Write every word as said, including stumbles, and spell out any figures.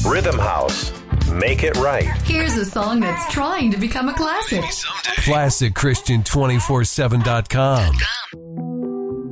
Rhythm House. Make it right. Here's a song that's trying to become a classic. Classic Christian two forty-seven dot com.